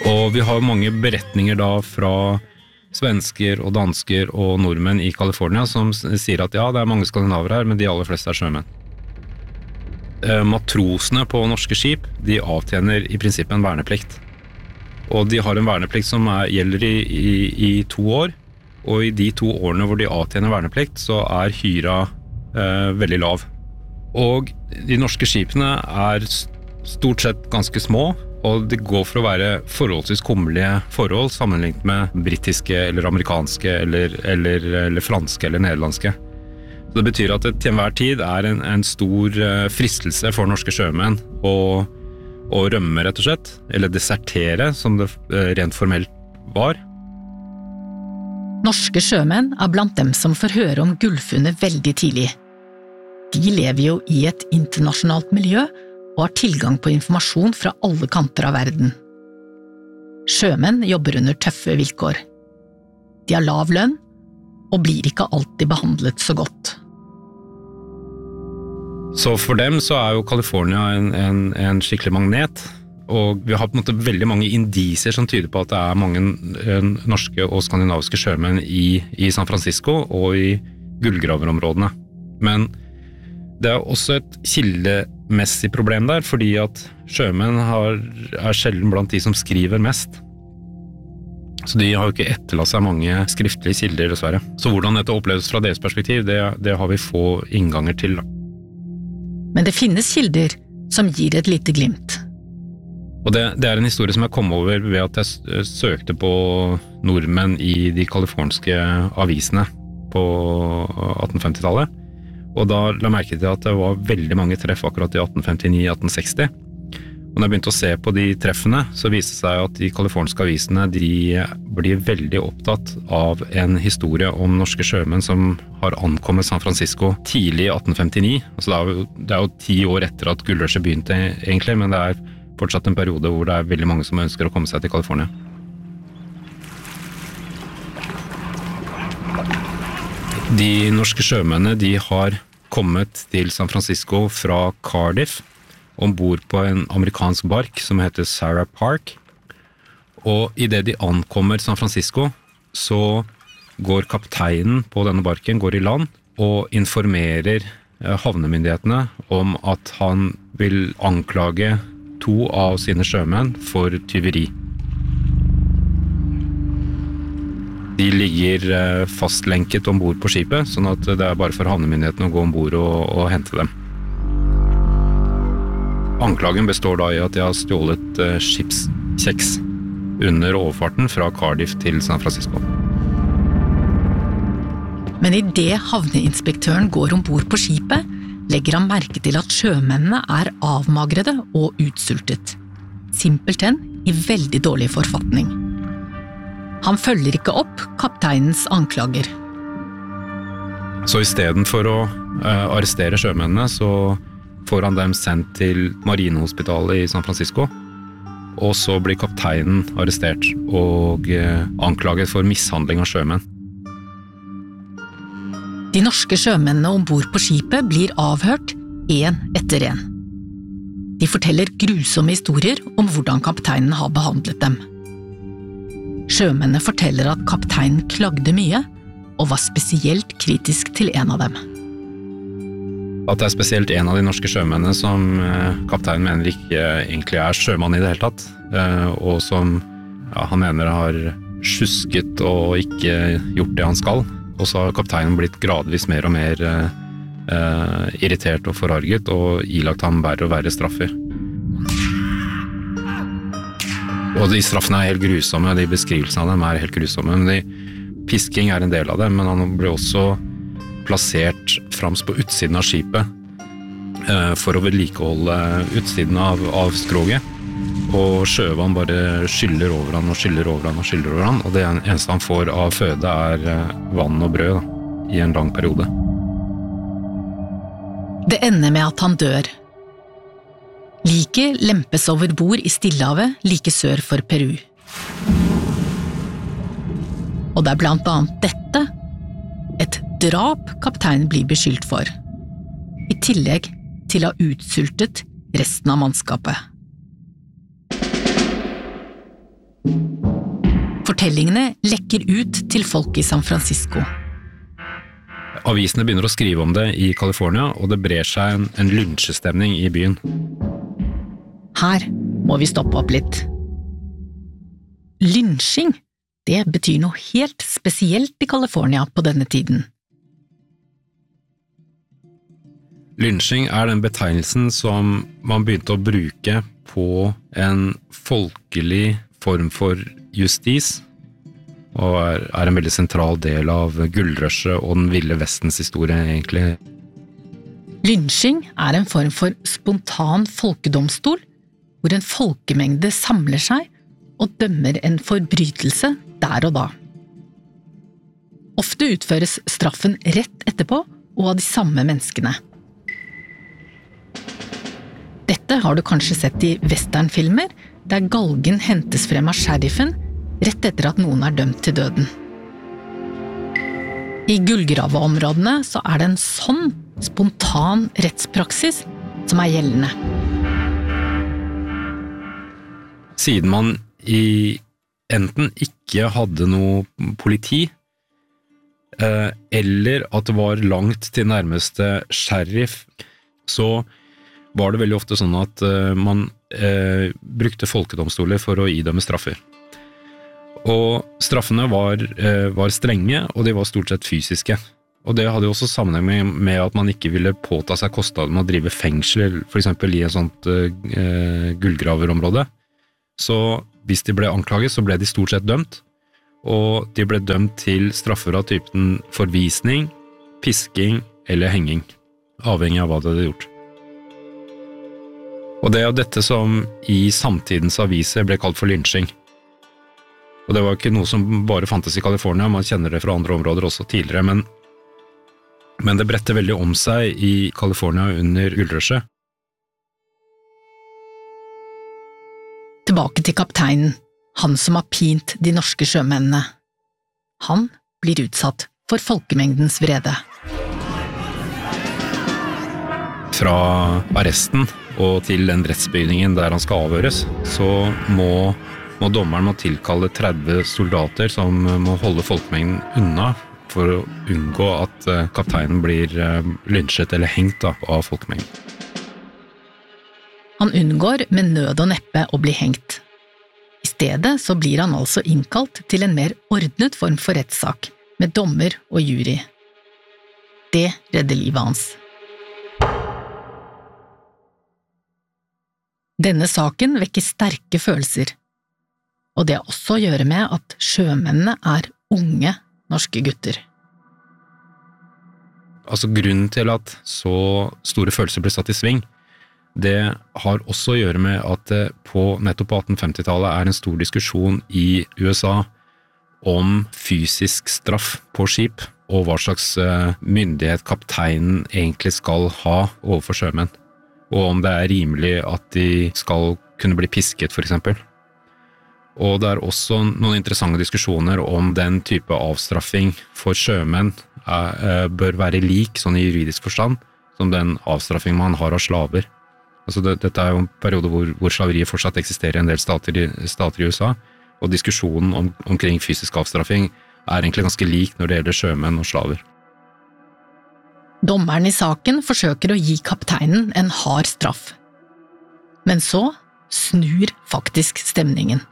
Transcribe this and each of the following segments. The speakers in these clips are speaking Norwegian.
Og vi har mange beretninger da fra svensker og dansker og nordmenn i California som sier at ja, det mange skandinaver her, men de aller fleste sjømenn. Matrosene på norske skip, de avtjener i prinsippet en verneplikt. Og de har en verneplikt som gjelder i 2 år, og i de 2 årene hvor de avtjener verneplikt, så hyra veldig lav. Og de norske skipene stort sett ganske små, og det går for å være forholdsvis kummerlige forhold sammenlignet med britiske eller amerikanske eller franske eller nederlandske. Så det betyr at det til enhver tid en stor fristelse for norske sjømenn å rømme rett og slett, eller desertere som det rent formelt var. Norske sjømenn blant dem som får høre om gullfunnet veldig tidlig. De lever jo i et internasjonalt miljø og har tilgang på informasjon fra alle kanter av verden. Sjømenn jobber under tøffe vilkår. De har lav lønn og blir ikke alltid behandlet så godt. Så for dem så jo California en skikkelig magnet, og vi har på en måte veldig mange indisier som tyder på at det mange norske og skandinaviske sjømenn i San Francisco og i gullgraverområdene. Men det også et kildemessig problem der, fordi at sjømenn sjelden blant de som skriver mest. Så de har jo ikke etterlatt seg mange skriftlige kilder, dessverre. Så hvordan dette oppleves fra deres perspektiv, det har vi få innganger til. Men det finnes kilder som gir et lite glimt. Og det en historie som jeg kom over ved at jeg søkte på nordmenn i de kaliforniske avisene på 1850-tallet. Og da la jeg merke til at det var veldig mange treff akkurat i 1859-1860. Og når jeg begynte å se på de treffene, så viste det seg at de kaliforniske avisene de blir veldig opptatt av en historie om norske sjømenn som har ankommet San Francisco tidlig i 1859. Altså det jo 10 år etter at gullrushet begynte egentlig, men det fortsatt en periode hvor det veldig mange som ønsker å komme seg til California. De norske sjømennene de har kommet til San Francisco fra Cardiff ombord på en amerikansk bark som heter Sarah Park. Og i det de ankommer San Francisco, så går kapteinen på denne barken går i land og informerer havnemyndighetene om at han vil anklage 2 av sine sjømenn for tyveri. De ligger fastlenket ombord på skipet, sånn at det bare for havnemyndighetene å gå ombord og hente dem. Anklagen består da i at de har stjålet skipskjeks under overfarten fra Cardiff til San Francisco. Men i det havneinspektøren går ombord på skipet, legger han merke til at sjømennene avmagrede og utsultet. Simpelthen i veldig dårlig forfatning. Han følger ikke opp kapteinens anklager. Så i stedet for å arrestere sjømennene, så får han dem sendt til Marinehospitalet i San Francisco, og så blir kapteinen arrestert og anklaget for mishandling av sjømenn. De norske sjømennene ombord på skipet blir avhørt en etter en. De forteller grusomme historier om hvordan kapteinen har behandlet dem. Sjømennene forteller at kapteinen klagde mye, og var spesielt kritisk til en av dem. At det spesielt en av de norske sjømennene som kapteinen mener ikke egentlig sjømann i det hele tatt, og som han mener har sjusket og ikke gjort det han skal. Og så har kapteinen blitt gradvis mer og mer irritert og forarget, og ilagt ham verre og verre straffer. Og de straffene helt grusomme, de beskrivelsene av dem helt grusomme. Men pisking en del av det, men han ble også plassert fremst på utsiden av skipet for å vedlikeholde utsiden av skroget. Og sjøvann bare skyller over han og skyller over han og skyller over han. Og det eneste han får av føde vann og brød i en lang periode. Det ender med at han dør. Liket lempes over bord i Stillehavet like sør for Peru. Og det blant annet dette, et drap kapteinen blir beskyldt for, i tillegg til å ha utsultet resten av mannskapet. Fortellingene lekker ut til folk i San Francisco. Avisene begynner å skrive om det i California, og det brer seg en lynsjestemning i byen. Her må vi stoppe opp litt. Lynsjing, det betyr noe helt spesielt i California på denne tiden. Lynsjing er den betegnelsen som man begynte å bruke på en folkelig form for justis, og er en veldig sentral del av gullrushet og den ville vestens historie, egentlig. Lynsjing er en form for spontan folkedomstol, hvor en folkemengde samler seg og dømmer en forbrytelse der og da. Ofte utføres straffen rett etterpå og av de samme menneskene. Dette har du kanskje sett i westernfilmer, der galgen hentes frem av sheriffen rett etter at noen er dømt til døden. I gullgraveområdene så er det en sånn spontan rettspraksis som er gjeldende. Siden man enten ikke hadde noe politi, eller at det var langt til nærmeste sheriff, så var det veldig ofte sånn at man brukte folkedomstoler for å idømme straffer. Og straffene var strenge, og de var stort sett fysiske. Og det hadde jo også sammenheng med at man ikke ville påta seg kostnaden med å drive fengsel, for eksempel i et sånt gullgraverområde. Så hvis de ble anklaget, så ble de stort sett dømt, og de ble dømt til straffer av typen forvisning, pisking eller henging, avhengig av hva de hadde gjort. Og det er dette som i samtidens aviser ble kalt for lynsjing. Og det var ikke noe som bare fantes i California, man kjenner det fra andre områder også tidligere, men det bredte veldig om seg i California under gullrushet. Tilbake til kapteinen, han som har pint de norske sjømennene. Han blir utsatt for folkemengdens vrede. Fra arresten og til den rettsbygningen der han skal avhøres, så må dommeren tilkalle 30 soldater som må holde folkemengden unna for å unngå at kapteinen blir lynsjet eller hengt av folkemengden. Han unngår med nød og neppe å bli hengt. I stedet så blir han altså innkalt til en mer ordnet form for rettssak, med dommer og jury. Det redder livet hans. Denne saken vekker sterke følelser. Og det har også å gjøre med at sjømennene er unge norske gutter. Altså grunnen til at så store følelser ble satt i sving, det har også å gjøre med at nettopp på 1850-tallet er en stor diskusjon i USA om fysisk straff på skip, og hva slags myndighet kapteinen egentlig skal ha overfor sjømenn, og om det er rimelig at de skal kunne bli pisket, for eksempel. Og det er også noen interessante diskusjoner om den type avstraffing for sjømenn bør være lik, sånn i juridisk forstand, som den avstraffing man har av slaver. Altså dette er jo en periode hvor slaveriet fortsatt eksisterer i en del stater i USA, og diskusjonen omkring fysisk avstraffing er egentlig ganske lik når det gjelder sjømenn og slaver. Dommeren i saken forsøker å gi kapteinen en hard straff. Men så snur faktisk stemningen.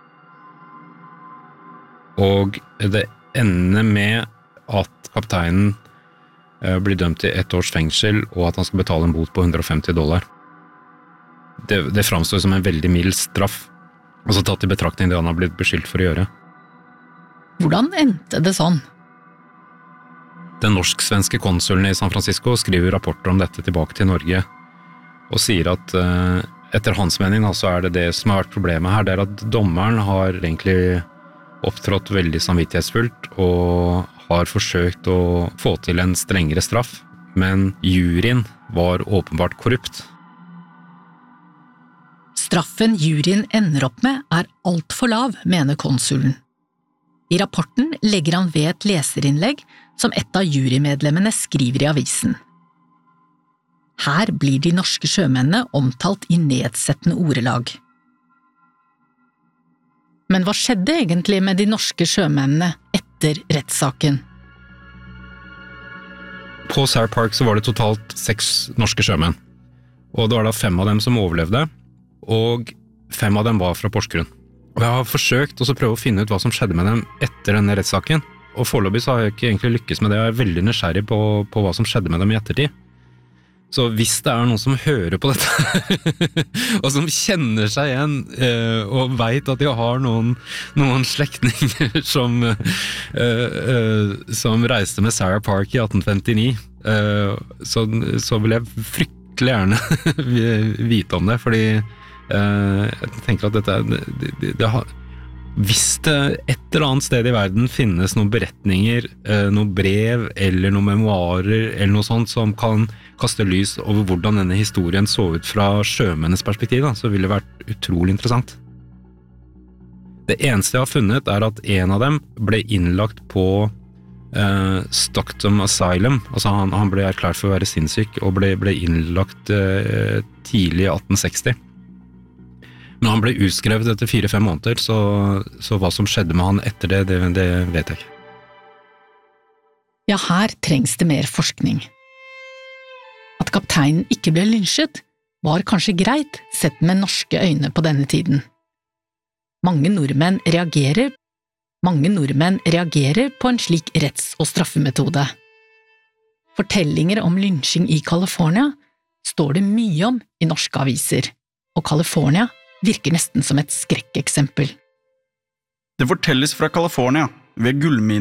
Og det ender med at kapteinen blir dømt til 1 års fengsel, og at han skal betale en bot på $150. Det framstår som en veldig mild straff, altså tatt i betraktning det han har blitt beskyldt for å gjøre. Hvordan endte det sånn? Den norsk-svenske konsulen i San Francisco skriver rapporter om dette tilbake til Norge, og sier at etter hans mening så er det som har vært problemet her, det er at dommeren har egentlig opptrådt veldig samvittighetsfullt og har forsøkt å få til en strengere straff, men juryen var åpenbart korrupt. Straffen juryen ender opp med er alt for lav, mener konsulen. I rapporten legger han ved et leserinnlegg som et av jurymedlemmene skriver i avisen. Her blir de norske sjømennene omtalt i nedsettende ordelag. Men hva skjedde egentlig med de norske sjømennene etter rettssaken? På Sarah Park så var det totalt 6 norske sjømenn. Og det var da 5 av dem som overlevde, og 5 av dem var fra Porsgrunn. Og jeg har forsøkt å prøve å finne ut hva som skjedde med dem etter denne rettssaken, og foreløpig så har jeg ikke egentlig lykkes med det. Jeg er veldig nysgjerrig på hva som skjedde med dem i ettertid. Så hvis det er noen som hører på dette, og som kjenner seg igjen, og vet at de har noen slektninger som reiste med Sarah Park i 1859, så vil jeg fryktelig gjerne vite om det, fordi jeg tenker at det har... Hvis det et eller annet sted i verden finnes noen beretninger, noen brev eller noen memoarer eller noe sånt som kan kaste lys over hvordan denne historien så ut fra sjømennes perspektiv, så ville det vært utrolig interessant. Det eneste jeg har funnet er at en av dem ble innlagt på Stockton Asylum, altså han ble erklært for å være sinnssyk og ble innlagt tidlig i 1860. Men han ble utskrevet etter 4-5 måneder, så hva som skjedde med han etter det vet jeg ikke. Ja, her trengs det mer forskning. At kapteinen ikke ble lynsjet, var kanskje greit sett med norske øyne på denne tiden. Mange nordmenn reagerer på en slik retts- og straffemetode. Fortellinger om lynsjing i California står det mye om i norske aviser, og California virker nesten som et skrekkeksempel. Det fortelles fra California, ved gullminen